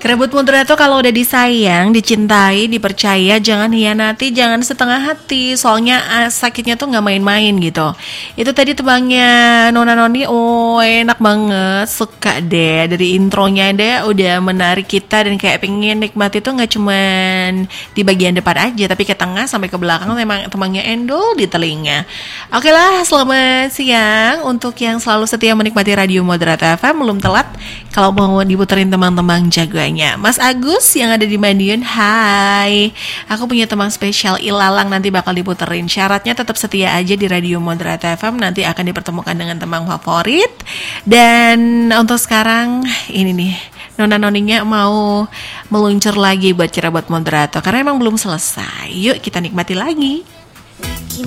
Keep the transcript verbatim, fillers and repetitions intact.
Karena buat moderator kalau udah disayang, dicintai, dipercaya, jangan hianati, jangan setengah hati. Soalnya uh, sakitnya tuh nggak main-main gitu. Itu tadi tebangnya Nona Noni, oh enak banget, suka deh dari intronya deh, udah menarik kita dan kayak pengen nikmati tuh nggak cuman di bagian depan aja, tapi ke tengah sampai ke belakang memang tebangnya endul di telinga. Oke lah, selamat siang untuk yang selalu setia menikmati Radio Moderator F M, belum telat kalau mau diputerin tembang-tembang jagoannya. Mas Agus yang ada di Madiun, hai. Aku punya tembang spesial Ilalang nanti bakal diputerin. Syaratnya tetap setia aja di Radio Moderator F M, nanti akan dipertemukan dengan tembang favorit. Dan untuk sekarang ini nih, Nona Noninya mau meluncur lagi buat kira buat moderator karena emang belum selesai. Yuk kita nikmati lagi.